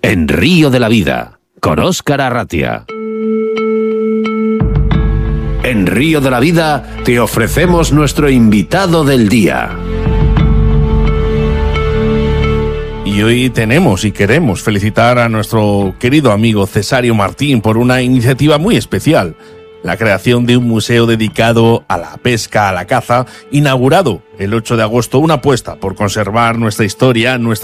en Río de la Vida, con Óscar Arratia. En Río de la Vida te ofrecemos nuestro invitado del día. Y hoy tenemos y queremos felicitar a nuestro querido amigo Cesario Martín por una iniciativa muy especial, la creación de un museo dedicado a la pesca, a la caza, inaugurado el 8 de agosto, una apuesta por conservar nuestra historia, nuestra